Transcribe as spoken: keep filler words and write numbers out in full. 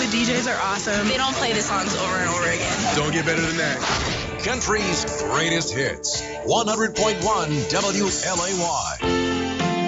D Js are awesome. They don't play the songs over and over again. Don't get better than that. Country's greatest hits. one hundred point one W L A Y.